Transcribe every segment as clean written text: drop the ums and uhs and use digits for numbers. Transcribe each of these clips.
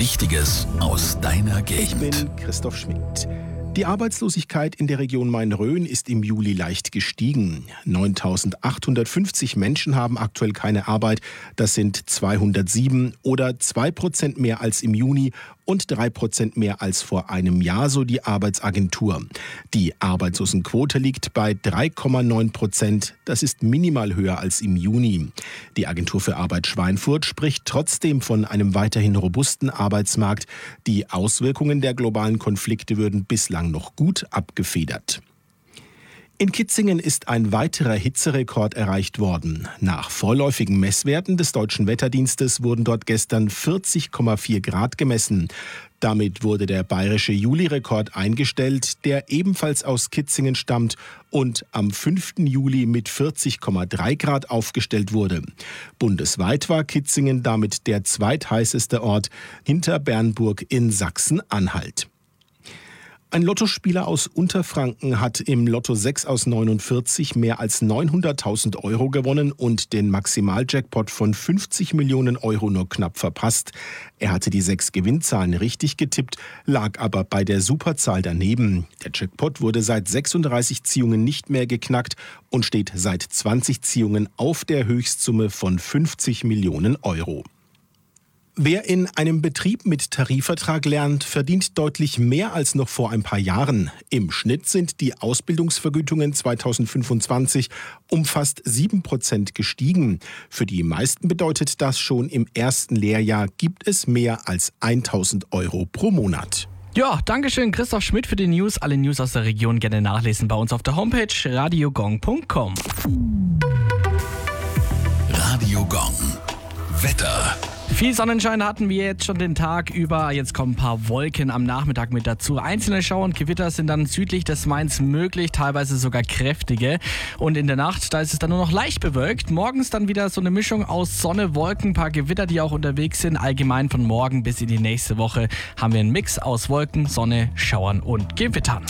Wichtiges aus deiner Gegend. Ich bin Christoph Schmidt. Die Arbeitslosigkeit in der Region Main-Rhön ist im Juli leicht gestiegen. 9.850 Menschen haben aktuell keine Arbeit. Das sind 207 oder 2% mehr als im Juni und 3% mehr als vor einem Jahr, so die Arbeitsagentur. Die Arbeitslosenquote liegt bei 3,9%. Das ist minimal höher als im Juni. Die Agentur für Arbeit Schweinfurt spricht trotzdem von einem weiterhin robusten Arbeitsmarkt. Die Auswirkungen der globalen Konflikte würden bislang noch gut abgefedert. In Kitzingen ist ein weiterer Hitzerekord erreicht worden. Nach vorläufigen Messwerten des Deutschen Wetterdienstes wurden dort gestern 40,4 Grad gemessen. Damit wurde der bayerische Juli-Rekord eingestellt, der ebenfalls aus Kitzingen stammt und am 5. Juli mit 40,3 Grad aufgestellt wurde. Bundesweit war Kitzingen damit der zweitheißeste Ort hinter Bernburg in Sachsen-Anhalt. Ein Lottospieler aus Unterfranken hat im Lotto 6 aus 49 mehr als 900.000 Euro gewonnen und den Maximaljackpot von 50 Millionen Euro nur knapp verpasst. Er hatte die 6 Gewinnzahlen richtig getippt, lag aber bei der Superzahl daneben. Der Jackpot wurde seit 36 Ziehungen nicht mehr geknackt und steht seit 20 Ziehungen auf der Höchstsumme von 50 Millionen Euro. Wer in einem Betrieb mit Tarifvertrag lernt, verdient deutlich mehr als noch vor ein paar Jahren. Im Schnitt sind die Ausbildungsvergütungen 2025 um fast 7% gestiegen. Für die meisten bedeutet das, schon im ersten Lehrjahr gibt es mehr als 1.000 Euro pro Monat. Ja, dankeschön Christoph Schmidt für die News. Alle News aus der Region gerne nachlesen bei uns auf der Homepage radiogong.com. Radio Gong. Wetter. Viel Sonnenschein hatten wir jetzt schon den Tag über. Jetzt kommen ein paar Wolken am Nachmittag mit dazu. Einzelne Schauer und Gewitter sind dann südlich des Mains möglich, teilweise sogar kräftige. Und in der Nacht, da ist es dann nur noch leicht bewölkt. Morgens dann wieder so eine Mischung aus Sonne, Wolken, ein paar Gewitter, die auch unterwegs sind. Allgemein von morgen bis in die nächste Woche haben wir einen Mix aus Wolken, Sonne, Schauern und Gewittern.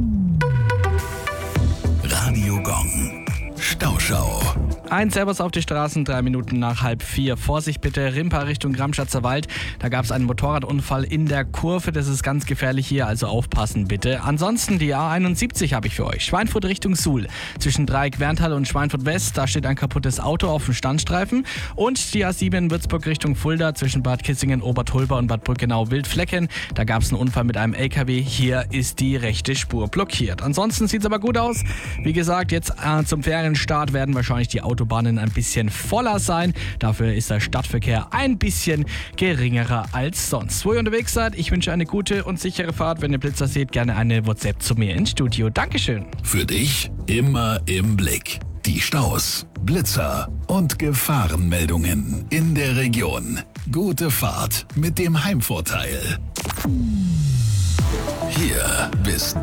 Radio Gong. Stauschau. Ein Servus auf die Straßen, 3 Minuten nach 3:30. Vorsicht bitte, Rimpa Richtung Gramschatzer Wald. Da gab es einen Motorradunfall in der Kurve. Das ist ganz gefährlich hier, also aufpassen bitte. Ansonsten die A71 habe ich für euch. Schweinfurt Richtung Suhl. Zwischen Dreieck-Werntal und Schweinfurt West, da steht ein kaputtes Auto auf dem Standstreifen. Und die A7 Würzburg Richtung Fulda zwischen Bad Kissingen, Obertolba und Bad Brückenau-Wildflecken. Da gab es einen Unfall mit einem LKW. Hier ist die rechte Spur blockiert. Ansonsten sieht es aber gut aus. Wie gesagt, jetzt zum Ferienstart werden wahrscheinlich die Autobahnen ein bisschen voller sein. Dafür ist der Stadtverkehr ein bisschen geringerer als sonst. Wo ihr unterwegs seid, ich wünsche eine gute und sichere Fahrt. Wenn ihr Blitzer seht, gerne eine WhatsApp zu mir ins Studio. Dankeschön. Für dich immer im Blick. Die Staus, Blitzer und Gefahrenmeldungen in der Region. Gute Fahrt mit dem Heimvorteil. Hier bist